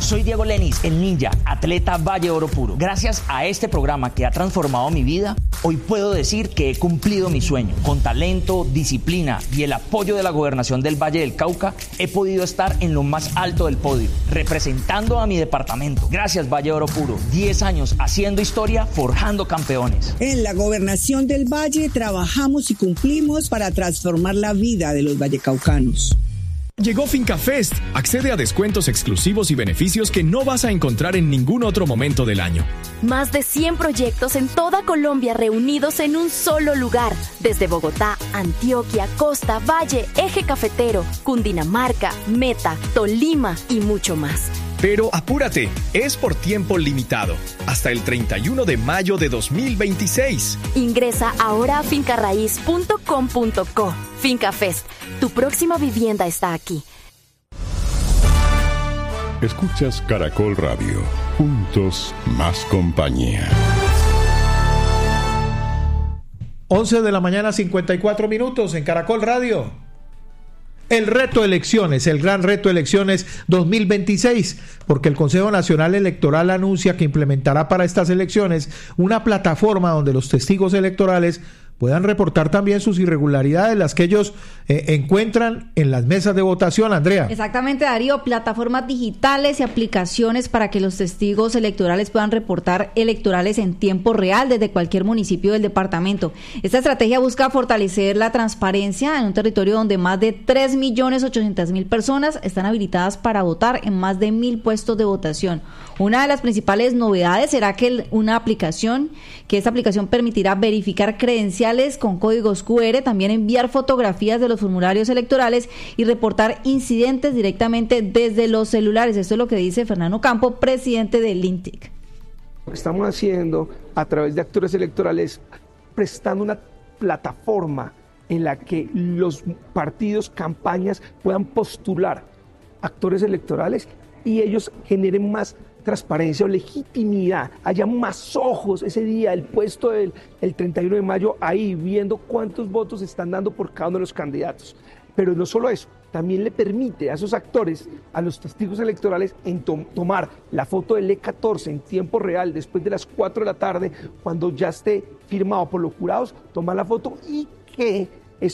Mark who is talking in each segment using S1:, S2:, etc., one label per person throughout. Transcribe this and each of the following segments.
S1: Soy Diego Lenis, el ninja, atleta Valle Oro Puro. Gracias a este programa que ha transformado mi vida, hoy puedo decir que he cumplido mi sueño. Con talento, disciplina y el apoyo de la gobernación del Valle del Cauca, he podido estar en lo más alto del podio, representando a mi departamento. Gracias, Valle Oro Puro. 10 años haciendo historia, forjando campeones.
S2: En la gobernación del Valle trabajamos y cumplimos para transformar la vida de los vallecaucanos.
S3: Llegó FincaFest. Accede a descuentos exclusivos y beneficios que no vas a encontrar en ningún otro momento del año.
S4: Más de 100 proyectos en toda Colombia reunidos en un solo lugar. Desde Bogotá, Antioquia, Costa, Valle, Eje Cafetero, Cundinamarca, Meta, Tolima y mucho más.
S3: Pero apúrate, es por tiempo limitado, hasta el 31 de mayo de 2026.
S4: Ingresa ahora a fincarraiz.com.co. FincaFest, tu próxima vivienda está aquí.
S5: Escuchas Caracol Radio, juntos más compañía.
S6: 11 de la mañana, 54 minutos en Caracol Radio. El reto elecciones, el gran reto elecciones 2026, porque el Consejo Nacional Electoral anuncia que implementará para estas elecciones una plataforma donde los testigos electorales puedan reportar también sus irregularidades, las que ellos encuentran en las mesas de votación, Andrea.
S7: Exactamente, Darío, plataformas digitales y aplicaciones para que los testigos electorales puedan reportar electorales en tiempo real desde cualquier municipio del departamento. Esta estrategia busca fortalecer la transparencia en un territorio donde más de 3.800.000 personas están habilitadas para votar en más de 1.000 puestos de votación. Una de las principales novedades será que esta aplicación permitirá verificar credenciales con códigos QR, también enviar fotografías de los formularios electorales y reportar incidentes directamente desde los celulares. Esto es lo que dice Fernando Campo, presidente del INTIC.
S8: Lo que estamos haciendo a través de actores electorales, prestando una plataforma en la que los partidos, campañas puedan postular actores electorales y ellos generen más transparencia o legitimidad, haya más ojos ese día, el puesto el 31 de mayo ahí viendo cuántos votos están dando por cada uno de los candidatos. Pero no solo eso, también le permite a esos actores, a los testigos electorales, en tomar la foto del E14 en tiempo real después de las 4 de la tarde, cuando ya esté firmado por los jurados, tomar la foto y que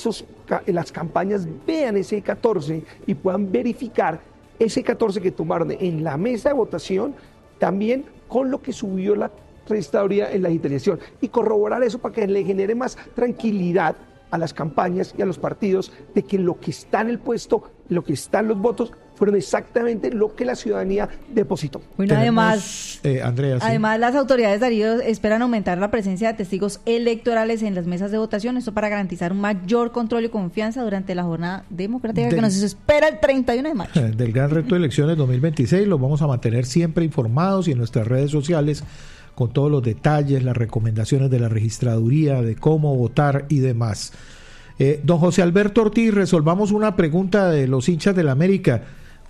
S8: las campañas vean ese E14 y puedan verificar ese 14 que tomaron en la mesa de votación, también con lo que subió la registraduría en la digitalización, y corroborar eso para que le genere más tranquilidad a las campañas y a los partidos de que lo que está en el puesto, lo que está en los votos, fueron exactamente lo que la ciudadanía depositó.
S7: Bueno, además,
S6: Andrea, sí.
S7: Además, las autoridades, Darío, esperan aumentar la presencia de testigos electorales en las mesas de votación, esto para garantizar un mayor control y confianza durante la jornada democrática que nos espera el 31 de mayo.
S6: Del gran reto de elecciones 2026, los vamos a mantener siempre informados y en nuestras redes sociales con todos los detalles, las recomendaciones de la registraduría, de cómo votar y demás. Don José Alberto Ortiz, resolvamos una pregunta de los hinchas del América.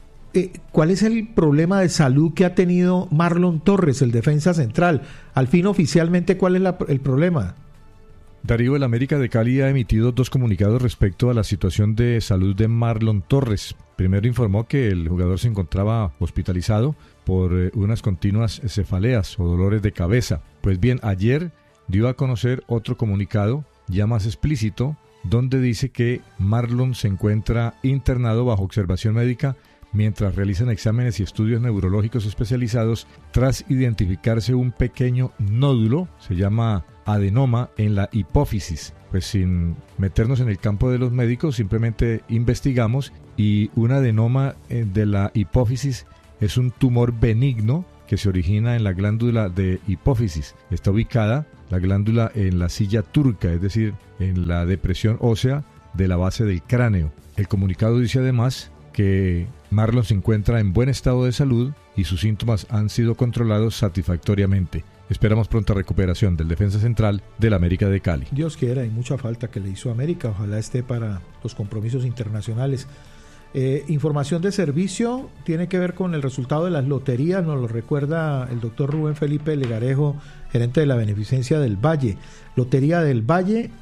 S6: ¿Cuál es el problema de salud que ha tenido Marlon Torres, el defensa central? Al fin, oficialmente, ¿cuál es el problema?
S9: Darío, el América de Cali ha emitido 2 comunicados respecto a la situación de salud de Marlon Torres. Primero informó que el jugador se encontraba hospitalizado por unas continuas cefaleas o dolores de cabeza. Pues bien, ayer dio a conocer otro comunicado ya más explícito, donde dice que Marlon se encuentra internado bajo observación médica mientras realizan exámenes y estudios neurológicos especializados tras identificarse un pequeño nódulo, se llama adenoma, en la hipófisis. Pues sin meternos en el campo de los médicos, simplemente investigamos y un adenoma de la hipófisis es un tumor benigno que se origina en la glándula de hipófisis. Está ubicada la glándula en la silla turca, es decir, en la depresión ósea de la base del cráneo. El comunicado dice además que Marlon se encuentra en buen estado de salud y sus síntomas han sido controlados satisfactoriamente. Esperamos pronta recuperación del defensa central del América de Cali.
S6: Dios quiera, hay mucha falta que le hizo América, ojalá esté para los compromisos internacionales. Información de servicio tiene que ver con el resultado de las loterías, nos lo recuerda el doctor Rubén Felipe Legarejo, gerente de la Beneficencia del Valle. Lotería del Valle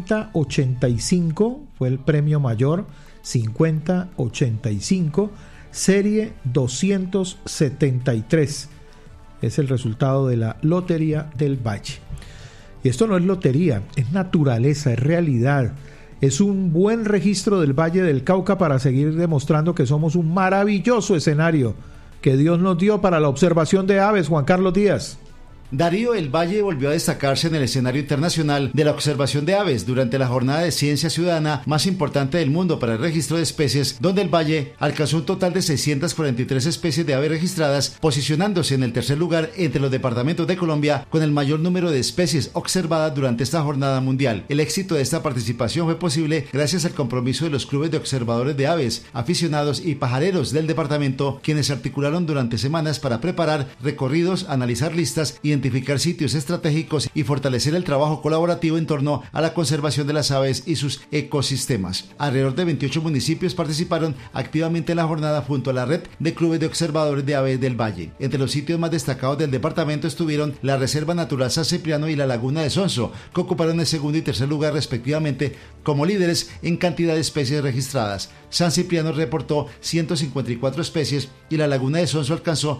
S6: 5085 fue el premio mayor, 5085. serie 273. Es el resultado de la Lotería del Valle. Y esto no es lotería, es naturaleza, es realidad. Es un buen registro del Valle del Cauca para seguir demostrando que somos un maravilloso escenario que Dios nos dio para la observación de aves. Juan Carlos Díaz.
S10: Darío, el Valle volvió a destacarse en el escenario internacional de la observación de aves durante la jornada de ciencia ciudadana más importante del mundo para el registro de especies, donde el Valle alcanzó un total de 643 especies de aves registradas, posicionándose en el tercer lugar entre los departamentos de Colombia con el mayor número de especies observadas durante esta jornada mundial. El éxito de esta participación fue posible gracias al compromiso de los clubes de observadores de aves, aficionados y pajareros del departamento, quienes se articularon durante semanas para preparar recorridos, analizar listas, identificar sitios estratégicos y fortalecer el trabajo colaborativo en torno a la conservación de las aves y sus ecosistemas. Alrededor de 28 municipios participaron activamente en la jornada junto a la red de clubes de observadores de aves del Valle. Entre los sitios más destacados del departamento estuvieron la Reserva Natural San Cipriano y la Laguna de Sonso, que ocuparon el segundo y tercer lugar respectivamente como líderes en cantidad de especies registradas. San Cipriano reportó 154 especies y la Laguna de Sonso alcanzó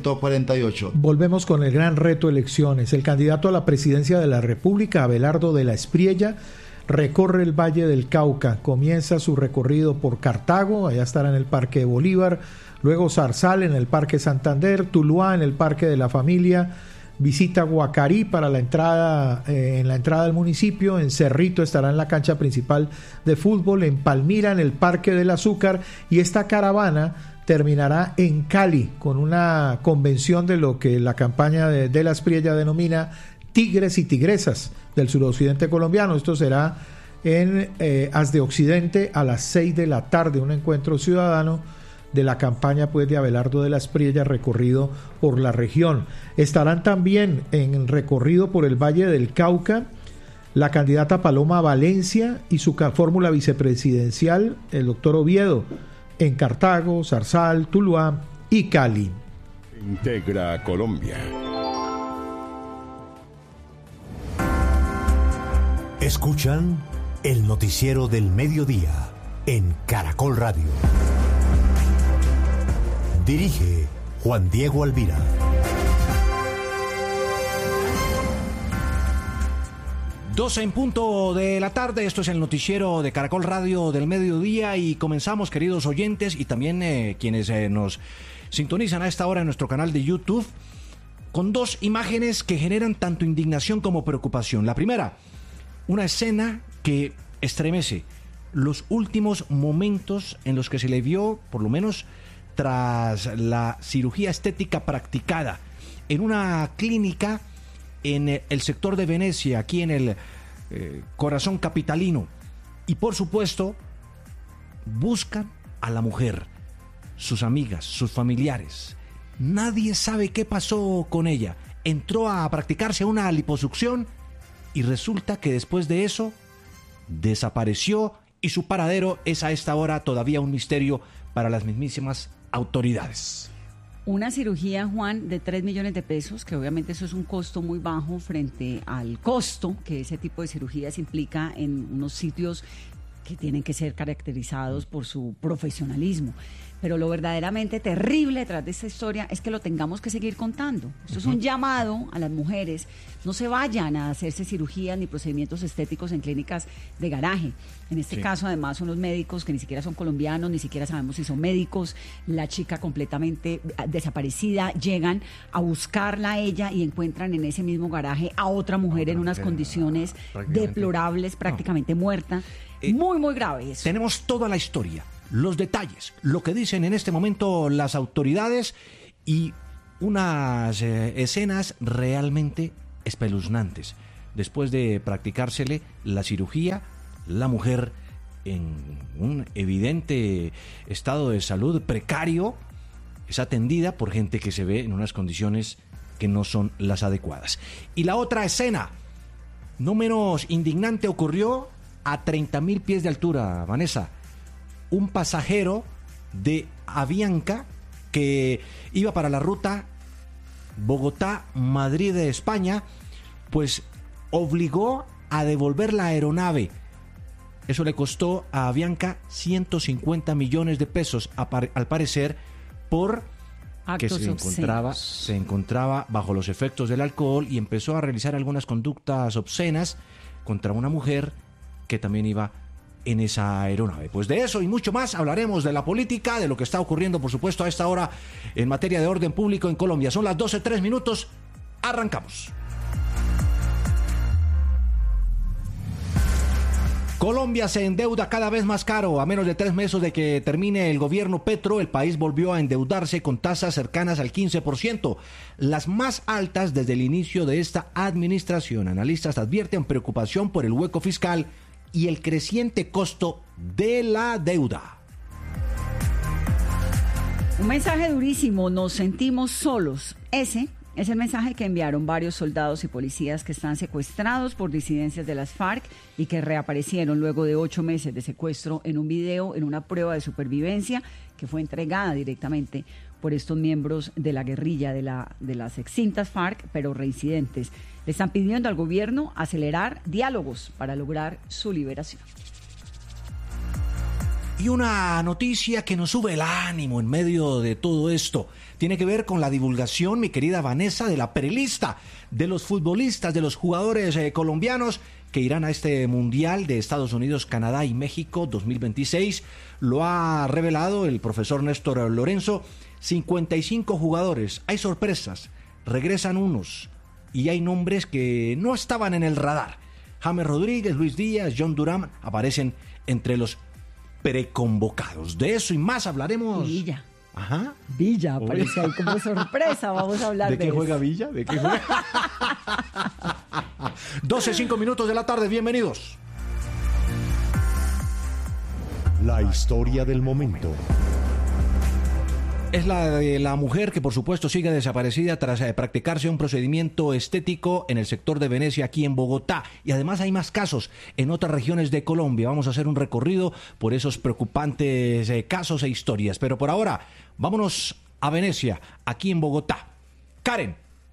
S10: 148.
S6: Volvemos con el gran reto elecciones. El candidato a la presidencia de la República, Abelardo de la Espriella, recorre el Valle del Cauca. Comienza su recorrido por Cartago, allá estará en el Parque Bolívar, luego Zarzal en el Parque Santander, Tuluá en el Parque de la Familia, visita Guacarí para la entrada en la entrada del municipio, en Cerrito estará en la cancha principal de fútbol, en Palmira en el Parque del Azúcar, y esta caravana terminará en Cali con una convención de lo que la campaña de la Espriella denomina Tigres y Tigresas del suroccidente colombiano. Esto será en As de Occidente a las 6 de la tarde, un encuentro ciudadano de la campaña pues de Abelardo de la Espriella, recorrido por la región. Estarán también en recorrido por el Valle del Cauca la candidata Paloma Valencia y su fórmula vicepresidencial, el doctor Oviedo, en Cartago, Zarzal, Tuluá y Cali.
S5: Integra Colombia.
S11: Escuchan el noticiero del mediodía en Caracol Radio. Dirige Juan Diego Alvira.
S12: 12 en punto de la tarde, esto es el noticiero de Caracol Radio del mediodía y comenzamos, queridos oyentes y también quienes nos sintonizan a esta hora en nuestro canal de YouTube, con dos imágenes que generan tanto indignación como preocupación. La primera, una escena que estremece los últimos momentos en los que se le vio, por lo menos tras la cirugía estética practicada en una clínica en el sector de Venecia, aquí en el corazón capitalino. Y por supuesto, buscan a la mujer, sus amigas, sus familiares. Nadie sabe qué pasó con ella. Entró a practicarse una liposucción y resulta que después de eso desapareció y su paradero es a esta hora todavía un misterio para las mismísimas autoridades.
S13: Una cirugía, Juan, de 3 millones de pesos, que obviamente eso es un costo muy bajo frente al costo que ese tipo de cirugías implica en unos sitios que tienen que ser caracterizados por su profesionalismo. Pero lo verdaderamente terrible detrás de esta historia es que lo tengamos que seguir contando. Esto es un llamado a las mujeres. No se vayan a hacerse cirugías ni procedimientos estéticos en clínicas de garaje. En este caso, además, son los médicos que ni siquiera son colombianos, ni siquiera sabemos si son médicos. La chica completamente desaparecida, llegan a buscarla a ella y encuentran en ese mismo garaje a otra mujer en unas condiciones deplorables, prácticamente muerta. Muy, muy grave eso.
S12: Tenemos toda la historia, los detalles, lo que dicen en este momento las autoridades y unas escenas realmente espeluznantes. Después de practicársele la cirugía, la mujer en un evidente estado de salud precario es atendida por gente que se ve en unas condiciones que no son las adecuadas. Y la otra escena, no menos indignante, ocurrió a 30.000 pies de altura, Vanessa. Un pasajero de Avianca que iba para la ruta Bogotá-Madrid de España, pues obligó a devolver la aeronave Eso le costó a Avianca 150 millones de pesos, al parecer, por que se encontraba bajo los efectos del alcohol y empezó a realizar algunas conductas obscenas contra una mujer que también iba en esa aeronave. Pues de eso y mucho más hablaremos, de la política, de lo que está ocurriendo, por supuesto, a esta hora en materia de orden público en Colombia. Son las 12:03, arrancamos. Colombia se endeuda cada vez más caro. A menos de 3 meses de que termine el gobierno Petro, el país volvió a endeudarse con tasas cercanas al 15%, las más altas desde el inicio de esta administración. Analistas advierten preocupación por el hueco fiscal y el creciente costo de la deuda.
S13: Un mensaje durísimo, nos sentimos solos. Ese es el mensaje que enviaron varios soldados y policías que están secuestrados por disidencias de las FARC y que reaparecieron luego de 8 meses de secuestro en un video, en una prueba de supervivencia que fue entregada directamente por estos miembros de la guerrilla de las extintas FARC, pero reincidentes. Le están pidiendo al gobierno acelerar diálogos para lograr su liberación.
S12: Y una noticia que nos sube el ánimo en medio de todo esto tiene que ver con la divulgación, mi querida Vanessa, de la prelista de los futbolistas, de los jugadores colombianos que irán a este Mundial de Estados Unidos, Canadá y México 2026. Lo ha revelado el profesor Néstor Lorenzo. 55 jugadores. Hay sorpresas, regresan unos y hay nombres que no estaban en el radar. James Rodríguez, Luis Díaz, John Durán aparecen entre los preconvocados. De eso y más hablaremos.
S13: Villa.
S12: Ajá.
S13: Villa aparece ahí como sorpresa. Vamos a hablar de
S12: qué
S13: eso.
S12: Juega Villa? ¿De qué juega? 12:05 de la tarde. Bienvenidos.
S11: La historia del momento.
S12: Es la de la mujer que por supuesto sigue desaparecida tras practicarse un procedimiento estético en el sector de Venecia, aquí en Bogotá. Y además hay más casos en otras regiones de Colombia. Vamos a hacer un recorrido por esos preocupantes casos e historias. Pero por ahora, vámonos a Venecia, aquí en Bogotá. Karen.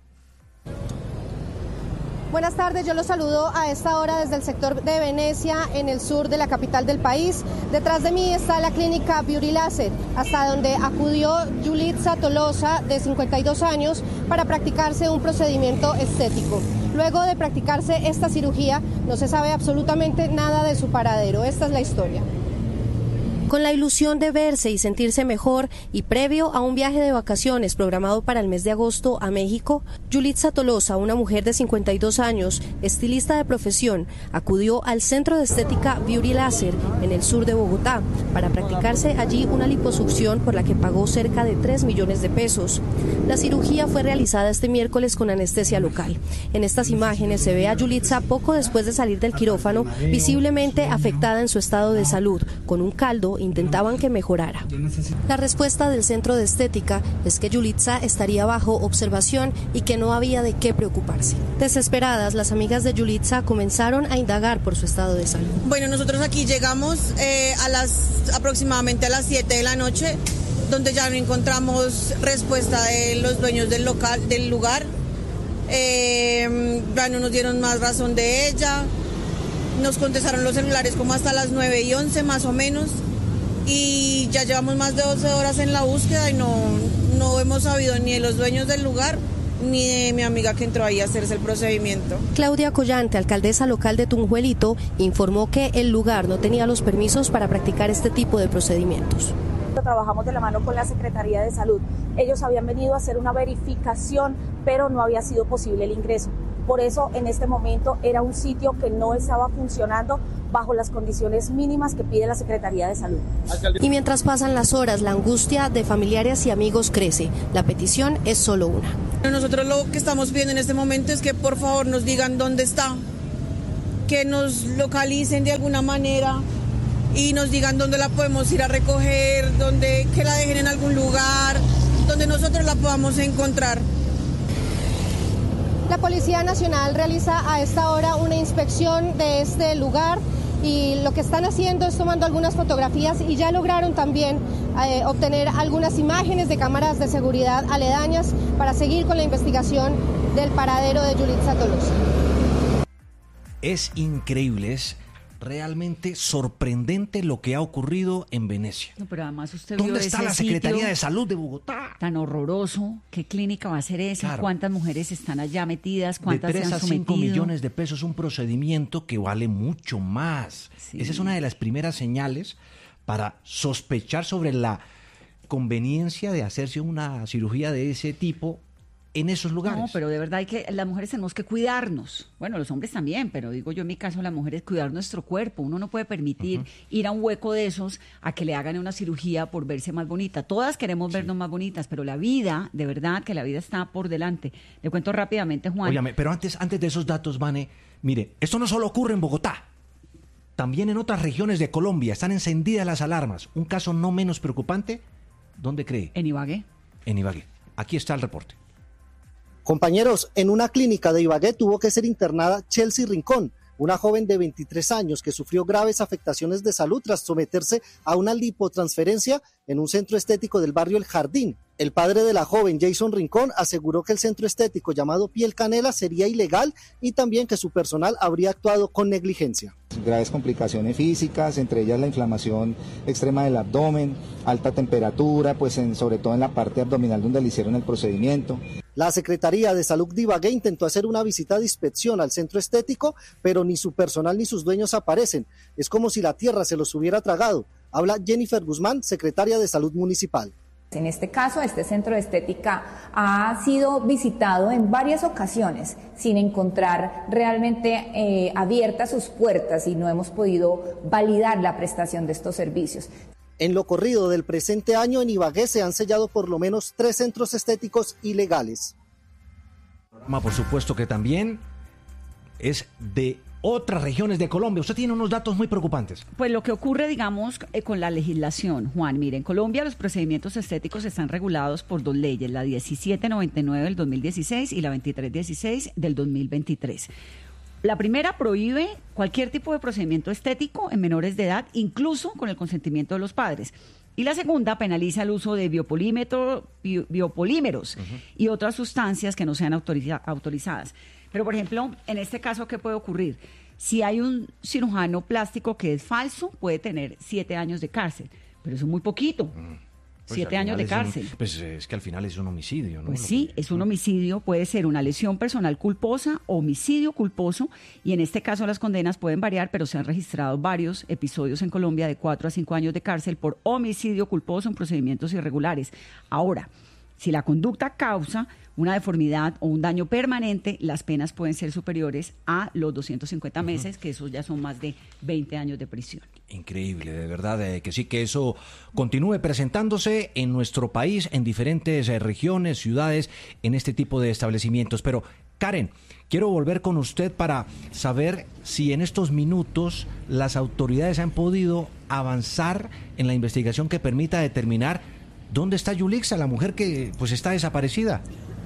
S14: Buenas tardes, yo los saludo a esta hora desde el sector de Venecia, en el sur de la capital del país. Detrás de mí está la clínica Beauty Laser, hasta donde acudió Yulitza Tolosa, de 52 años, para practicarse un procedimiento estético. Luego de practicarse esta cirugía, no se sabe absolutamente nada de su paradero. Esta es la historia. Con la ilusión de verse y sentirse mejor y previo a un viaje de vacaciones programado para el mes de agosto a México, Yulitza Tolosa, una mujer de 52 años, estilista de profesión, acudió al centro de estética Beauty Laser en el sur de Bogotá para practicarse allí una liposucción por la que pagó cerca de 3 millones de pesos. La cirugía fue realizada este miércoles con anestesia local. En estas imágenes se ve a Yulitza poco después de salir del quirófano, visiblemente afectada en su estado de salud, con un caldo. Intentaban que mejorara. La respuesta del centro de estética es que Yulitza estaría bajo observación y que no había de qué preocuparse. Desesperadas, las amigas de Yulitza comenzaron a indagar por su estado de salud.
S15: Bueno, nosotros aquí llegamos aproximadamente a las 7 de la noche, donde ya no encontramos respuesta de los dueños del lugar. Ya no nos dieron más razón de ella. Nos contestaron los celulares como hasta las 9:11 más o menos. Y ya llevamos más de 12 horas en la búsqueda y no hemos sabido ni de los dueños del lugar ni de mi amiga que entró ahí a hacerse el procedimiento.
S14: Claudia Collante, alcaldesa local de Tunjuelito, informó que el lugar no tenía los permisos para practicar este tipo de procedimientos.
S16: Trabajamos de la mano con la Secretaría de Salud. Ellos habían venido a hacer una verificación, pero no había sido posible el ingreso. Por eso, en este momento, era un sitio que no estaba funcionando bajo las condiciones mínimas que pide la Secretaría de Salud.
S14: Y mientras pasan las horas, la angustia de familiares y amigos crece. La petición es solo una.
S15: Nosotros lo que estamos pidiendo en este momento es que por favor nos digan dónde está, que nos localicen de alguna manera y nos digan dónde la podemos ir a recoger, que la dejen en algún lugar, donde nosotros la podamos encontrar. La Policía Nacional realiza a esta hora una inspección de este lugar y lo que están haciendo es tomando algunas fotografías y ya lograron también obtener algunas imágenes de cámaras de seguridad aledañas para seguir con la investigación del paradero de Yulitza Tolosa.
S12: Es increíble, es realmente sorprendente lo que ha ocurrido en Venecia.
S13: No, pero además usted
S12: ¿Dónde
S13: vio
S12: está
S13: ese
S12: la Secretaría
S13: sitio
S12: de Salud de Bogotá?
S13: Tan horroroso. ¿Qué clínica va a ser esa?
S12: Claro.
S13: ¿Cuántas mujeres están allá metidas?
S12: De
S13: ¿Cuántas
S12: 3
S13: se
S12: a
S13: han
S12: 5
S13: sometido?
S12: millones de pesos, un procedimiento que vale mucho más.
S13: Sí.
S12: Esa es una de las primeras señales para sospechar sobre la conveniencia de hacerse una cirugía de ese tipo en esos lugares.
S13: No, pero de verdad las mujeres tenemos que cuidarnos. Bueno, los hombres también, pero digo yo en mi caso, las mujeres cuidar nuestro cuerpo. Uno no puede permitir ir a un hueco de esos a que le hagan una cirugía por verse más bonita. Todas queremos vernos más bonitas, pero la vida, de verdad que la vida está por delante. Le cuento rápidamente, Juan.
S12: Óyame, pero antes de esos datos, Vane, mire, esto no solo ocurre en Bogotá. También en otras regiones de Colombia están encendidas las alarmas. Un caso no menos preocupante, ¿dónde cree?
S13: En Ibagué.
S12: En Ibagué. Aquí está el reporte.
S17: Compañeros, en una clínica de Ibagué tuvo que ser internada Chelsea Rincón, una joven de 23 años que sufrió graves afectaciones de salud tras someterse a una lipotransferencia en un centro estético del barrio El Jardín. El padre de la joven, Jason Rincón, aseguró que el centro estético llamado Piel Canela sería ilegal y también que su personal habría actuado con negligencia.
S18: Graves complicaciones físicas, entre ellas la inflamación extrema del abdomen, alta temperatura, sobre todo en la parte abdominal donde le hicieron el procedimiento.
S17: La Secretaría de Salud de Ibagué intentó hacer una visita de inspección al centro estético, pero ni su personal ni sus dueños aparecen. Es como si la tierra se los hubiera tragado. Habla Jennifer Guzmán, secretaria de Salud Municipal.
S19: En este caso, este centro de estética ha sido visitado en varias ocasiones sin encontrar realmente abiertas sus puertas y no hemos podido validar la prestación de estos servicios.
S17: En lo corrido del presente año en Ibagué se han sellado por lo menos 3 centros estéticos ilegales.
S12: Por supuesto que también es de otras regiones de Colombia. Usted tiene unos datos muy preocupantes.
S13: Pues lo que ocurre, digamos, con la legislación, Juan, mire, en Colombia los procedimientos estéticos están regulados por 2 leyes, la 1799 del 2016 y la 2316 del 2023. La primera prohíbe cualquier tipo de procedimiento estético en menores de edad, incluso con el consentimiento de los padres. Y la segunda penaliza el uso de biopolímeros y otras sustancias que no sean autorizadas. Pero, por ejemplo, en este caso, ¿qué puede ocurrir? Si hay un cirujano plástico que es falso, puede tener 7 años de cárcel, pero eso es muy poquito. 7 años de cárcel.
S12: Pues es que al final es un homicidio, ¿no?
S13: Pues sí, es un homicidio, puede ser una lesión personal culposa, homicidio culposo, y en este caso las condenas pueden variar, pero se han registrado varios episodios en Colombia de 4 a 5 años de cárcel por homicidio culposo en procedimientos irregulares. Ahora, si la conducta causa una deformidad o un daño permanente, las penas pueden ser superiores a los 250 meses, que esos ya son más de 20 años de prisión.
S12: Increíble, de verdad, que sí, que eso continúe presentándose en nuestro país, en diferentes regiones, ciudades, en este tipo de establecimientos. Pero, Karen, quiero volver con usted para saber si en estos minutos las autoridades han podido avanzar en la investigación que permita determinar dónde está Yulixa, la mujer que pues está desaparecida.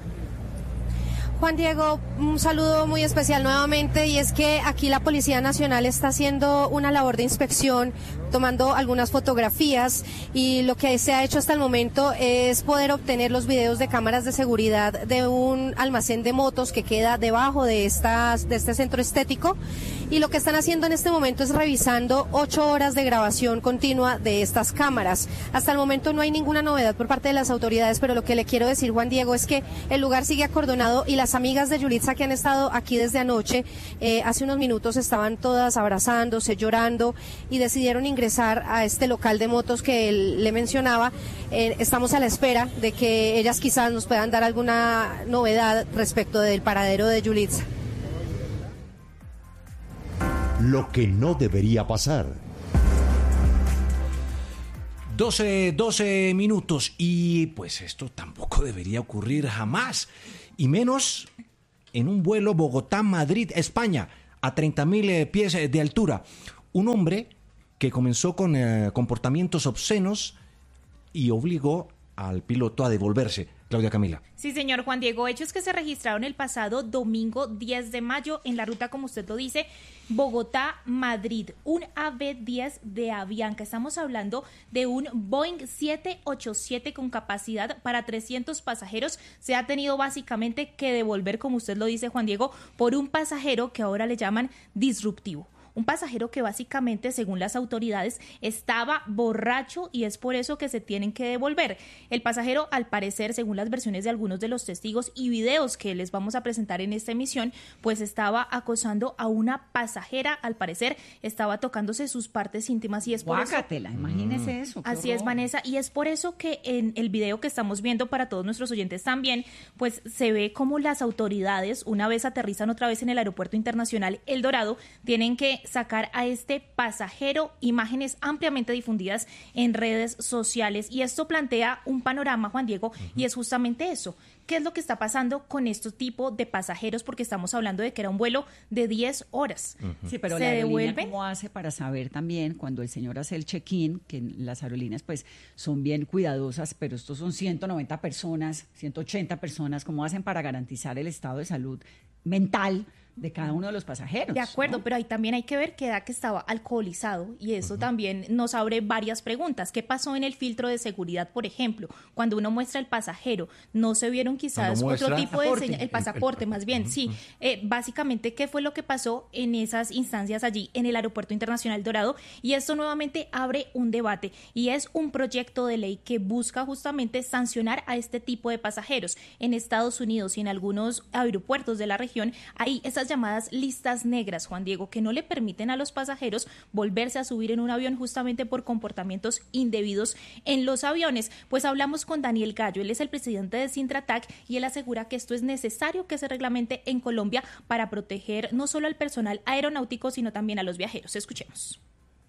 S14: Juan Diego, un saludo muy especial nuevamente, y es que aquí la Policía Nacional está haciendo una labor de inspección, tomando algunas fotografías, y lo que se ha hecho hasta el momento es poder obtener los videos de cámaras de seguridad de un almacén de motos que queda debajo de este centro estético, y lo que están haciendo en este momento es revisando 8 horas de grabación continua de estas cámaras. Hasta el momento no hay ninguna novedad por parte de las autoridades, pero lo que le quiero decir, Juan Diego, es que el lugar sigue acordonado y las amigas de Yulitza que han estado aquí desde anoche, hace unos minutos estaban todas abrazándose, llorando, y decidieron ingresar a este local de motos que le mencionaba. Estamos a la espera de que ellas quizás nos puedan dar alguna novedad respecto del paradero de Yulitza.
S11: Lo que no debería pasar.
S12: 12 minutos, y pues esto tampoco debería ocurrir jamás, y menos en un vuelo Bogotá-Madrid, España, a 30.000 pies de altura. Un hombre que comenzó con comportamientos obscenos y obligó al piloto a devolverse. Claudia Camila.
S20: Sí, señor Juan Diego, hechos que se registraron el pasado domingo 10 de mayo en la ruta, como usted lo dice, Bogotá-Madrid, un AB-10 de Avianca. Estamos hablando de un Boeing 787 con capacidad para 300 pasajeros. Se ha tenido básicamente que devolver, como usted lo dice, Juan Diego, por un pasajero que ahora le llaman disruptivo. un pasajero que básicamente, según las autoridades, estaba borracho y es por eso que se tienen que devolver. El pasajero, al parecer, según las versiones de algunos de los testigos y videos que les vamos a presentar en esta emisión, pues estaba acosando a una pasajera, al parecer estaba tocándose sus partes íntimas y es por
S13: Guácatela, imagínese eso.
S20: Así es, Vanessa, y es por eso que en el video que estamos viendo para todos nuestros oyentes también, pues se ve como las autoridades, una vez aterrizan otra vez en el Aeropuerto Internacional El Dorado, tienen que sacar a este pasajero, imágenes ampliamente difundidas en redes sociales, y esto plantea un panorama, Juan Diego, y es justamente eso. ¿Qué es lo que está pasando con estos tipos de pasajeros? Porque estamos hablando de que era un vuelo de 10 horas.
S13: Sí, pero
S20: ¿Se
S13: la aerolínea
S20: devuelven?
S13: ¿cómo hace para saber también cuando el señor hace el check-in, que las aerolíneas pues son bien cuidadosas, pero estos son 190 personas, 180 personas, ¿cómo hacen para garantizar el estado de salud mental de cada uno de los pasajeros?
S20: De acuerdo, ¿no? Pero ahí también hay que ver que era que estaba alcoholizado y eso también nos abre varias preguntas. ¿Qué pasó en el filtro de seguridad, por ejemplo? Cuando uno muestra el pasajero, ¿no se vieron quizás otro tipo de señal? El pasaporte, más bien, sí. Básicamente, ¿qué fue lo que pasó en esas instancias allí en el Aeropuerto Internacional Dorado? Y esto nuevamente abre un debate y es un proyecto de ley que busca justamente sancionar a este tipo de pasajeros. En Estados Unidos y en algunos aeropuertos de la región hay esas llamadas listas negras, Juan Diego, que no le permiten a los pasajeros volverse a subir en un avión justamente por comportamientos indebidos en los aviones. Pues hablamos con Daniel Gallo, él es el presidente de Sintratac y él asegura que esto es necesario que se reglamente en Colombia para proteger no solo al personal aeronáutico, sino también a los viajeros. Escuchemos.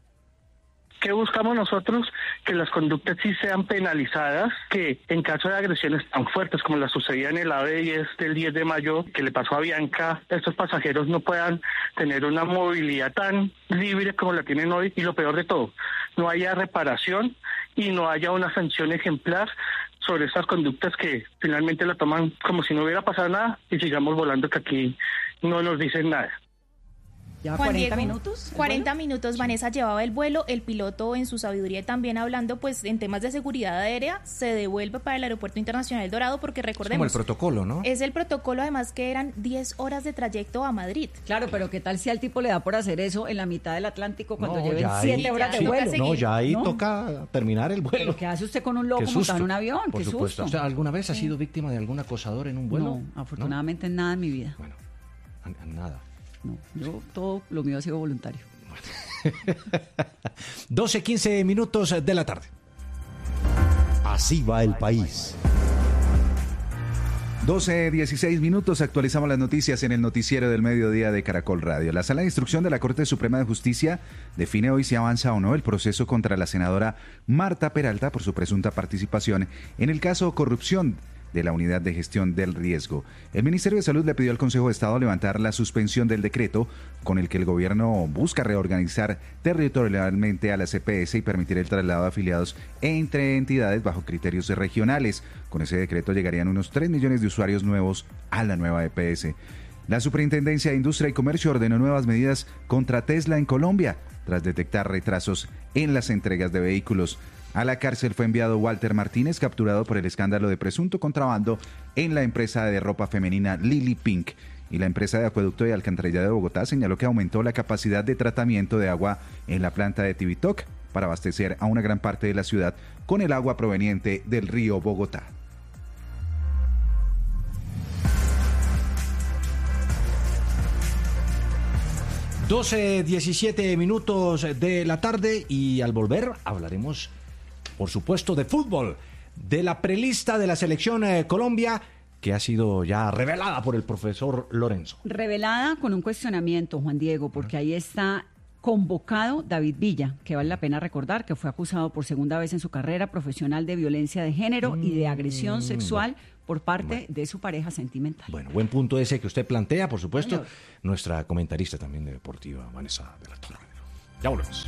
S21: ¿Qué buscamos nosotros? Que las conductas sí sean penalizadas, que en caso de agresiones tan fuertes como la sucedía en el AVE del 10 de mayo, que le pasó a Bianca, estos pasajeros no puedan tener una movilidad tan libre como la tienen hoy, y lo peor de todo, no haya reparación y no haya una sanción ejemplar sobre estas conductas que finalmente la toman como si no hubiera pasado nada y sigamos volando, que aquí no nos dicen nada.
S13: ¿Lleva
S20: Juan
S13: 40
S20: Diego,
S13: minutos?
S20: 40 minutos, Vanessa llevaba el vuelo, el piloto en su sabiduría también hablando pues en temas de seguridad aérea, se devuelve para el Aeropuerto Internacional El Dorado porque recordemos...
S12: Es como el protocolo, ¿no?
S20: Es el protocolo, además que eran 10 horas de trayecto a Madrid.
S13: Claro, pero ¿qué tal si al tipo le da por hacer eso en la mitad del Atlántico cuando lleven 7 horas de vuelo?
S12: No, ya ahí toca terminar el vuelo.
S13: ¿Pero qué hace usted con un loco montado en un avión?
S12: Por
S13: ¡Qué
S12: supuesto.
S13: susto!
S12: ¿Usted alguna vez ha sido víctima de algún acosador en un vuelo?
S13: No, afortunadamente nada en mi vida.
S12: Bueno, nada.
S13: No, yo todo lo mío ha sido voluntario.
S12: 12:15 minutos de la tarde.
S11: Así va el país.
S22: 12:16 minutos, actualizamos las noticias en el noticiero del mediodía de Caracol Radio. La Sala de Instrucción de la Corte Suprema de Justicia define hoy si avanza o no el proceso contra la senadora Marta Peralta por su presunta participación en el caso corrupción de la Unidad de Gestión del Riesgo. El Ministerio de Salud le pidió al Consejo de Estado levantar la suspensión del decreto con el que el gobierno busca reorganizar territorialmente a las EPS y permitir el traslado de afiliados entre entidades bajo criterios regionales. Con ese decreto llegarían unos 3 millones de usuarios nuevos a la nueva EPS. La Superintendencia de Industria y Comercio ordenó nuevas medidas contra Tesla en Colombia, tras detectar retrasos en las entregas de vehículos. A la cárcel fue enviado Walter Martínez, capturado por el escándalo de presunto contrabando en la empresa de ropa femenina Lily Pink. Y la empresa de acueducto y alcantarillado de Bogotá señaló que aumentó la capacidad de tratamiento de agua en la planta de Tibitoc para abastecer a una gran parte de la ciudad con el agua proveniente del río Bogotá.
S12: (12:17 minutos de la tarde) y al volver hablaremos, por supuesto, de fútbol, de la prelista de la selección Colombia, que ha sido ya revelada por el profesor Lorenzo.
S13: Revelada con un cuestionamiento, Juan Diego, porque ahí está convocado David Villa, que vale la pena recordar que fue acusado por segunda vez en su carrera profesional de violencia de género y de agresión sexual por parte de su pareja sentimental.
S12: Bueno, buen punto ese que usted plantea, por supuesto. Señor. Nuestra comentarista también de deportiva, Vanessa de la Torre. Ya volvemos.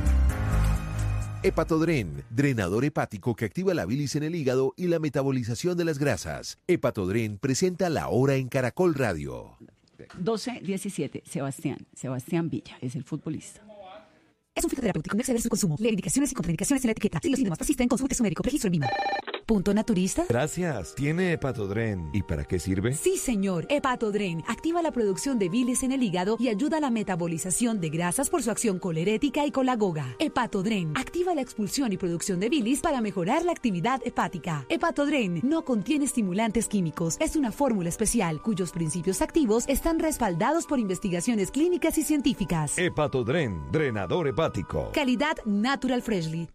S23: Hepatodren, drenador hepático que activa la bilis en el hígado y la metabolización de las grasas. Hepatodren presenta La Hora en Caracol Radio.
S13: 12:17, Sebastián Villa es el futbolista.
S24: Es un fitoterapéutico, no exceder su consumo. Lee indicaciones y contraindicaciones en la etiqueta. Si los síntomas persisten, consulte a su médico. Registro en Vima.
S1: ¿Punto naturista?
S2: Gracias. ¿Tiene Hepatodren? ¿Y para qué sirve?
S1: Sí, señor. Hepatodren activa la producción de bilis en el hígado y ayuda a la metabolización de grasas por su acción colerética y colagoga. Hepatodren activa la expulsión y producción de bilis para mejorar la actividad hepática. Hepatodren no contiene estimulantes químicos. Es una fórmula especial cuyos principios activos están respaldados por investigaciones clínicas y científicas.
S2: Hepatodren, drenador hepático.
S1: Calidad Natural Freshly.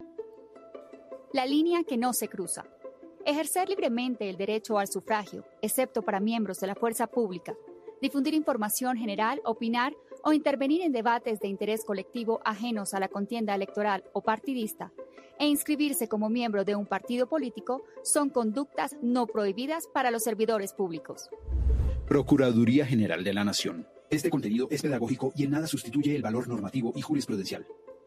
S3: La línea que no se cruza. Ejercer libremente el derecho al sufragio, excepto para miembros de la fuerza pública. Difundir información general, opinar o intervenir en debates de interés colectivo ajenos a la contienda electoral o partidista, e inscribirse como miembro de un partido político son conductas no prohibidas para los servidores públicos.
S24: Procuraduría General de la Nación. Este contenido es pedagógico y en nada sustituye el valor normativo y jurisprudencial.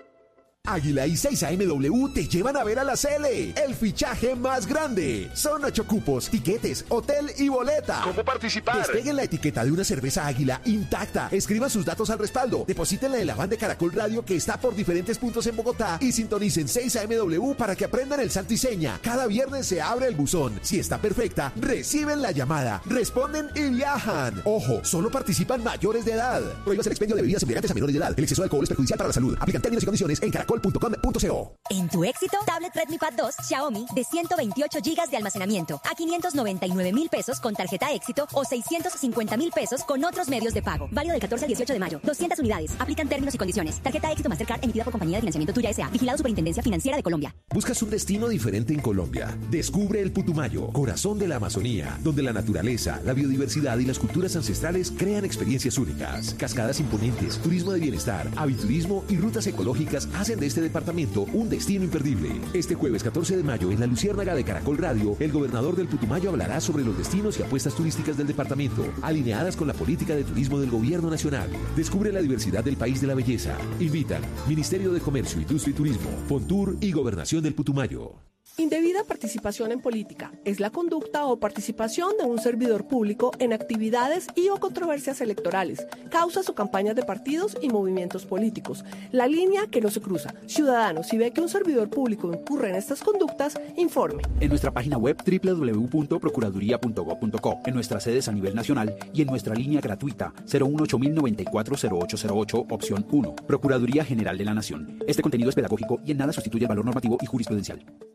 S23: Águila y 6AMW te llevan a ver a la Cele, el fichaje más grande. Son 8 cupos, tiquetes, hotel y boleta.
S25: ¿Cómo participar?
S23: Despeguen la etiqueta de una cerveza Águila intacta. Escriban sus datos al respaldo. Deposítenla en la van de Caracol Radio que está por diferentes puntos en Bogotá y sintonicen 6AMW para que aprendan el santo y seña. Cada viernes se abre el buzón. Si está perfecta, reciben la llamada, responden y viajan. Ojo, solo participan mayores de edad. Prohíbas el expendio de bebidas embriagantes a menores de edad. El exceso de alcohol es perjudicial para la salud. Aplican términos y condiciones en caracol.com.co.
S26: En tu éxito, tablet Redmi Pad 2 Xiaomi de 128 GB de almacenamiento a 599,000 pesos con tarjeta éxito o 650,000 pesos con otros medios de pago. Válido del 14 al 18 de mayo. 200 unidades. Aplican términos y condiciones. Tarjeta éxito Mastercard emitida por Compañía de Financiamiento Tuya S.A. Vigilado Superintendencia Financiera de Colombia.
S23: ¿Buscas un destino diferente en Colombia? Descubre el Putumayo, corazón de la Amazonía, donde la naturaleza, la biodiversidad y las culturas ancestrales crean experiencias únicas. Cascadas imponentes, turismo de bienestar, aviturismo y rutas ecológicas hacen de este departamento un destino imperdible. Este jueves 14 de mayo en la Luciérnaga de Caracol Radio, el gobernador del Putumayo hablará sobre los destinos y apuestas turísticas del departamento, alineadas con la política de turismo del gobierno nacional. Descubre la diversidad del país de la belleza. Invitan Ministerio de Comercio, Industria y Turismo, Fontur y Gobernación del Putumayo.
S27: Indebida participación en política es la conducta o participación de un servidor público en actividades y o controversias electorales, causas o campañas de partidos y movimientos políticos. La línea que no se cruza. Ciudadanos, si ve que un servidor público incurre en estas conductas, informe.
S24: En nuestra página web www.procuraduría.gov.co, en nuestras sedes a nivel nacional y en nuestra línea gratuita 018-094-0808, opción 1. Procuraduría General de la Nación. Este contenido es pedagógico y en nada sustituye el valor normativo y jurisprudencial.